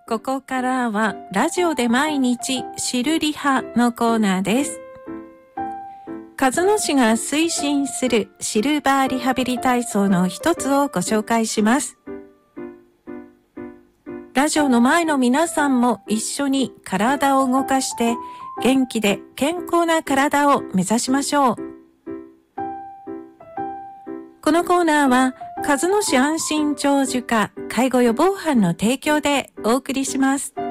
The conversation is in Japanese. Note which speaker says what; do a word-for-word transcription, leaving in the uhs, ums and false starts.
Speaker 1: ここからはラジオで毎日知るリハのコーナーです。鹿角市が推進するシルバーリハビリ体操の一つをご紹介します。ラジオの前の皆さんも一緒に体を動かして元気で健康な体を目指しましょう。このコーナーは鹿角市安心長寿課介護予防班の提供でお送りします。